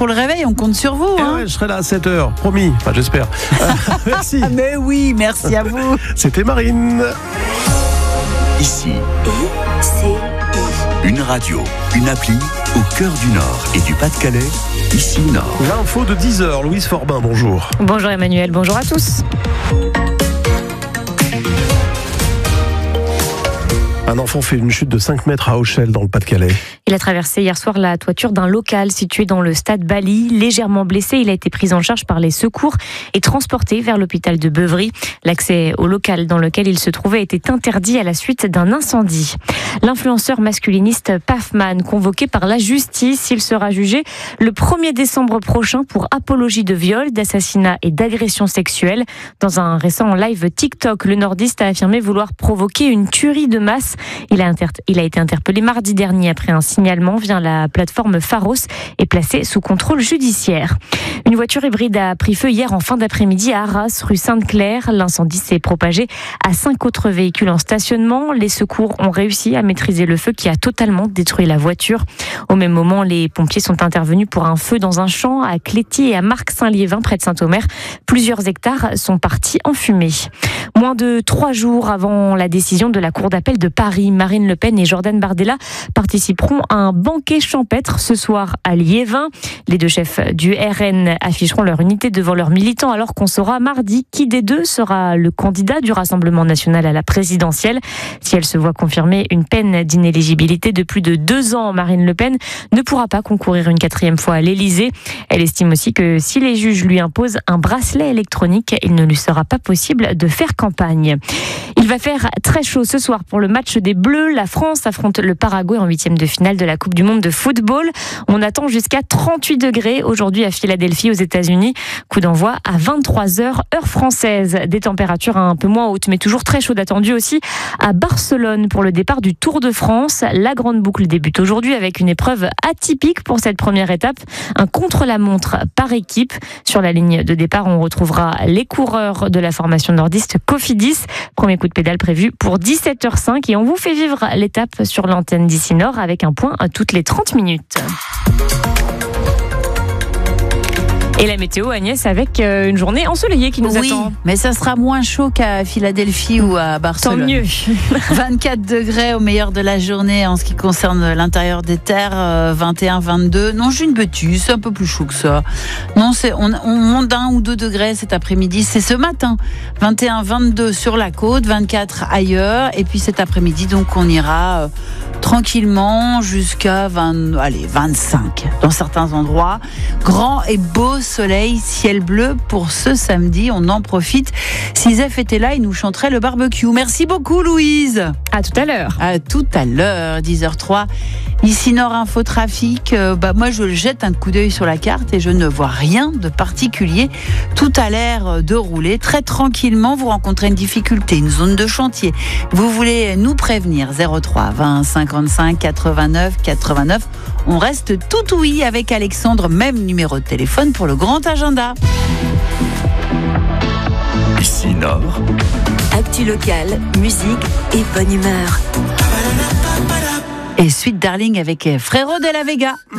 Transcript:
le réveil, on compte sur vous. Ouais, je serai là à 7h, promis. Enfin, j'espère. Merci. Mais oui, merci à vous. C'était Marine. Ici, une radio, une appli au cœur du Nord et du Pas-de-Calais. Ici Nord. L'info de 10h, Louise Forbin, bonjour. Bonjour Emmanuel, bonjour à tous. Un enfant fait une chute de 5 mètres à Auchel dans le Pas-de-Calais. Il a traversé hier soir la toiture d'un local situé dans le stade Bally. Légèrement blessé, il a été pris en charge par les secours et transporté vers l'hôpital de Beuvry. L'accès au local dans lequel il se trouvait était interdit à la suite d'un incendie. L'influenceur masculiniste Pafman, convoqué par la justice, il sera jugé le 1er décembre prochain pour apologie de viol, d'assassinat et d'agression sexuelle. Dans un récent live TikTok, le nordiste a affirmé vouloir provoquer une tuerie de masse. Il a été interpellé mardi dernier après un signalement via la plateforme Pharos et placé sous contrôle judiciaire. Une voiture hybride a pris feu hier en fin d'après-midi à Arras, rue Sainte-Claire. L'incendie s'est propagé à 5 autres véhicules en stationnement. Les secours ont réussi à maîtriser le feu qui a totalement détruit la voiture. Au même moment, les pompiers sont intervenus pour un feu dans un champ à Cléty et à Marc-Saint-Liévin, près de Saint-Omer. Plusieurs hectares sont partis en fumée. Moins de 3 jours avant la décision de la Cour d'appel de Paris, Marine Le Pen et Jordan Bardella participeront à un banquet champêtre ce soir à Liévin. Les deux chefs du RN afficheront leur unité devant leurs militants alors qu'on saura mardi qui des deux sera le candidat du Rassemblement national à la présidentielle. Si elle se voit confirmer une peine d'inéligibilité de plus de 2 ans, Marine Le Pen ne pourra pas concourir une 4e fois à l'Élysée. Elle estime aussi que si les juges lui imposent un bracelet électronique, il ne lui sera pas possible de faire campagne. Il va faire très chaud ce soir pour le match des Bleus. La France affronte le Paraguay en 8e de finale de la Coupe du Monde de football. On attend jusqu'à 38 degrés aujourd'hui à Philadelphie aux États-Unis. Coup d'envoi à 23h heure française. Des températures un peu moins hautes mais toujours très chaudes attendues aussi à Barcelone pour le départ du Tour de France. La grande boucle débute aujourd'hui avec une épreuve atypique pour cette première étape. Un contre-la-montre par équipe. Sur la ligne de départ, on retrouvera les coureurs de la formation nordiste Cofidis. Premier coup de pédale prévu pour 17h05 et on vous fait vivre l'étape sur l'antenne d'Ici Nord avec un point toutes les 30 minutes. Et la météo, Agnès, avec une journée ensoleillée qui nous attend. Oui, mais ça sera moins chaud qu'à Philadelphie ou à Barcelone. Tant mieux. 24 degrés au meilleur de la journée en ce qui concerne l'intérieur des terres, 21, 22. Non, j'ai une bêtise, c'est un peu plus chaud que ça. Non, on monte d'1 ou 2 degrés cet après-midi, c'est ce matin. 21, 22 sur la côte, 24 ailleurs. Et puis cet après-midi, donc on ira tranquillement jusqu'à 25 dans certains endroits. Grand et beau soleil, ciel bleu pour ce samedi. On en profite. Si Zef était là, il nous chanterait le barbecue. Merci beaucoup, Louise. À tout à l'heure. À tout à l'heure, 10h03. Ici Nord Info Trafic. Moi, je jette un coup d'œil sur la carte et je ne vois rien de particulier. Tout a l'air de rouler très tranquillement. Vous rencontrez une difficulté, une zone de chantier. Vous voulez nous prévenir. 03 20 55 89 89. On reste tout ouïe avec Alexandre, même numéro de téléphone pour le grand agenda. Ici Nord. Actu locale, musique et bonne humeur. Et suite Darling avec Frérot de la Vega.